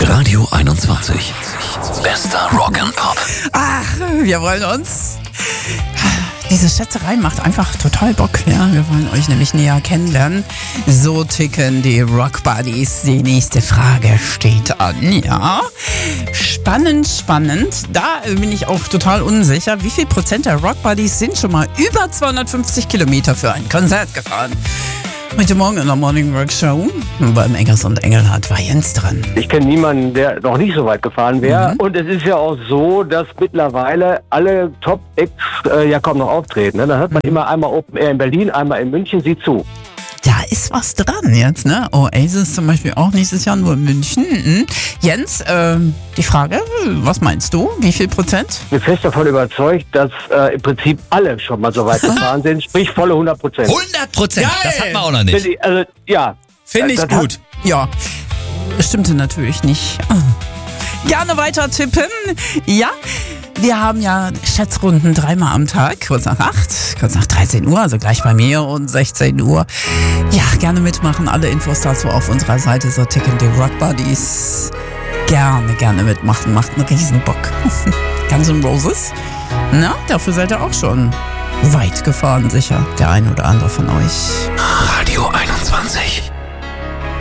Radio 21. Bester Rock and Pop. Ach, wir wollen uns... Diese Schätzerei macht einfach total Bock. Ja? Wir wollen euch nämlich näher kennenlernen. So ticken die Rock Buddies. Die nächste Frage steht an. Ja, spannend. Da bin ich auch total unsicher. Wie viel Prozent der Rock Buddies sind schon mal über 250 Kilometer für ein Konzert gefahren? Heute Morgen in der Morning Rock Show beim Eggers und Engelhardt war Jens dran. Ich kenne niemanden, der noch nicht so weit gefahren wäre. Und es ist ja auch so, dass mittlerweile alle Top-Acts ja kaum noch auftreten. Ne? Da hört man immer einmal Open Air in Berlin, einmal in München, sieh zu. Da ist was dran jetzt, ne? Oasis zum Beispiel auch nächstes Jahr nur in München. Jens, die Frage, was meinst du? Wie viel Prozent? Ich bin fest davon überzeugt, dass im Prinzip alle schon mal so weit gefahren sind, sprich volle 100%. 100%? Das hat man auch noch nicht. Also, ja. Finde ich gut. Ja, stimmte natürlich nicht. Gerne weiter tippen. Ja, wir haben ja Schätzrunden 3-mal am Tag, kurz nach 8, kurz nach 13 Uhr, also gleich bei mir und 16 Uhr. Ja, gerne mitmachen. Alle Infos dazu auf unserer Seite, so ticken die Rock Buddies. Gerne mitmachen, macht einen Riesenbock. Guns N' Roses, na, dafür seid ihr auch schon weit gefahren, sicher, der ein oder andere von euch. Radio 21.